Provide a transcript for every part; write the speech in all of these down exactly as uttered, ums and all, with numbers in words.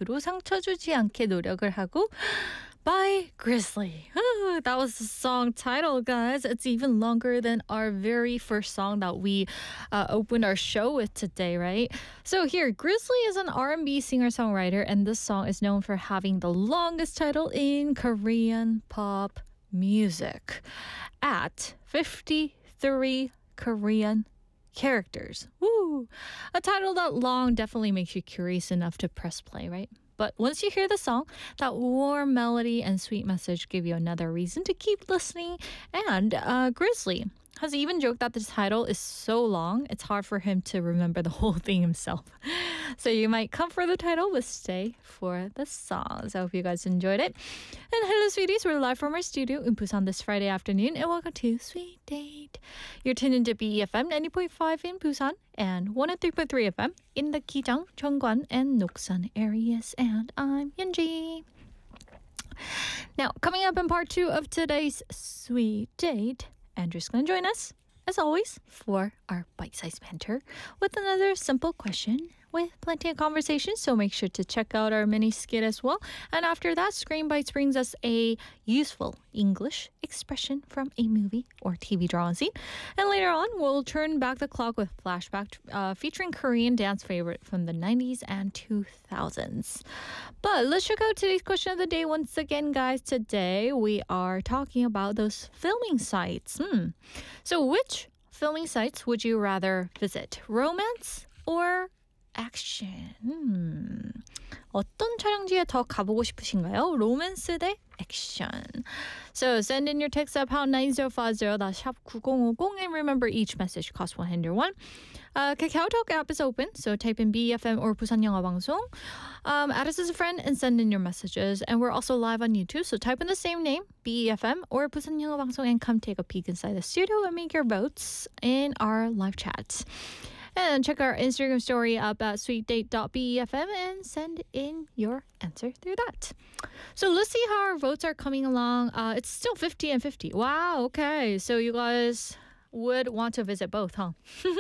멘트로 상처 주지 않게 노력을 하고 by Grizzly. Ooh, that was the song title, guys. It's even longer than our very first song that we uh, opened our show with today, right? So here, Grizzly is an R and B singer-songwriter, and this song is known for having the longest title in Korean pop music at fifty-three Korean characters. Woo! A title that long definitely makes you curious enough to press play, right? But once you hear the song, that warm melody and sweet message give you another reason to keep listening. And uh, Grizzly has even joked that the title is so long, it's hard for him to remember the whole thing himself. So you might come for the title, but stay for the songs. I hope you guys enjoyed it. And hello, sweeties. We're live from our studio in Busan this Friday afternoon. And welcome to Sweet Date. You're tuned into B E F M ninety point five in Busan and one oh three point three F M in the Kijang, Cheongwan, and Noksan areas. And I'm Yunji. Now, coming up in part two of today's Sweet Date, Andrew's going to join us, as always, for our bite-sized banter with another simple question with plenty of conversation. So make sure to check out our mini skit as well. And after that, Screen Bites brings us a useful English expression from a movie or T V drama scene. And later on, we'll turn back the clock with Flashback uh, featuring Korean dance favorite from the nineties and two thousands. But let's check out today's question of the day once again, guys. Today, we are talking about those filming sites. Hmm. So which filming sites would you rather visit? Romance or action? Hmm. 어떤 촬영지에 더 가보고 싶으신가요? 로맨스 대 액션. So send in your text at pound nine zero five zero, that's 샵 구공오공, and remember each message costs one hundred won. Uh, Kakao Talk app is open, so type in B E F M or Busan 영화 방송. Um, add us as a friend and send in your messages. And we're also live on YouTube, so type in the same name, B E F M or Busan 영화 방송, and come take a peek inside the studio and make your votes in our live chats. And check our Instagram story up at sweet date dot B E F M and send in your answer through that. So let's see how our votes are coming along. Uh, it's still fifty and fifty. Wow, okay. So you guys would want to visit both, huh?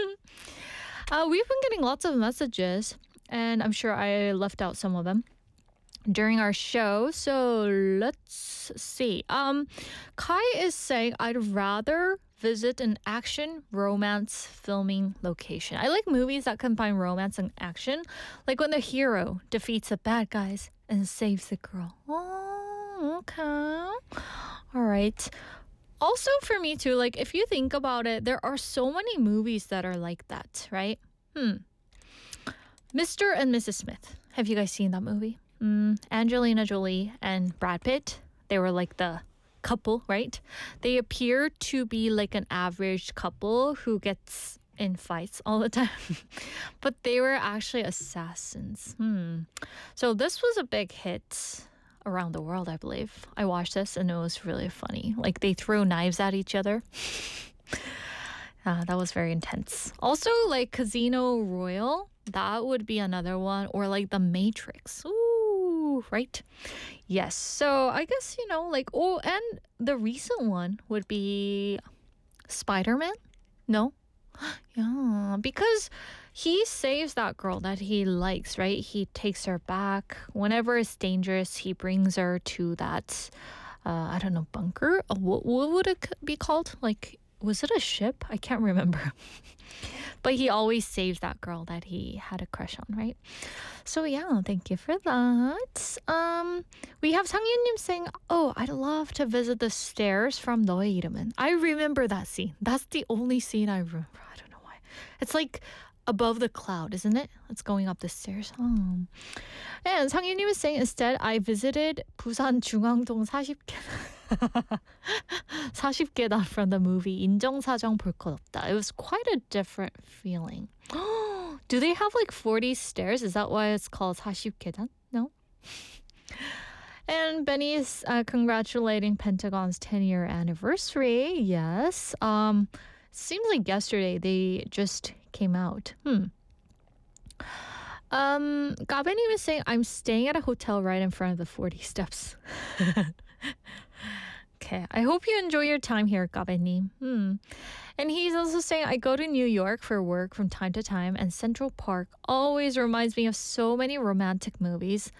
uh, we've been getting lots of messages, and I'm sure I left out some of them during our show. So let's see. Um, Kai is saying, I'd rather visit an action romance filming location. I like movies that combine romance and action, like when the hero defeats the bad guys and saves the girl. Oh, okay. All right. Also for me too, like if you think about it, there are so many movies that are like that, right? Hmm. Mister and Missus Smith. Have you guys seen that movie? Mm, Angelina Jolie and Brad Pitt. They were like the couple, right? They appear to be like an average couple who gets in fights all the time. But they were actually assassins. Hmm. So this was a big hit around the world, I believe. I watched this and it was really funny. Like they throw knives at each other. uh, that was very intense. Also, like Casino Royale, that would be another one. Or like The Matrix. Ooh, right? Yes. So I guess, you know, like, oh, and the recent one would be Spider-Man? No? Yeah, because he saves that girl that he likes, right? He takes her back. Whenever it's dangerous, he brings her to that, uh, I don't know, bunker? Uh, what, what would it be called? Like, was it a ship? I can't remember. But he always saves that girl that he had a crush on, right? So yeah, thank you for that. Um, we have 상윤님 saying, oh, I'd love to visit the stairs from 너의 이름은. I remember that scene. That's the only scene I remember. I don't know why. It's like above the cloud, isn't it? It's going up the stairs. Oh. And 상윤님 is saying, instead, I visited 부산 중앙동 사십 계단. 사십 계단 from the movie 인정사정 볼 것 없다. It was quite a different feeling. Do they have like forty stairs? Is that why it's called 사십 계단? No? And Benny is uh, congratulating Pentagon's ten-year anniversary. Yes. Um, seems like yesterday they just came out. Hmm. Um, Gabeni was saying, I'm staying at a hotel right in front of the forty steps. Okay, I hope you enjoy your time here, Gabeni. Hmm. And he's also saying, I go to New York for work from time to time, and Central Park always reminds me of so many romantic movies.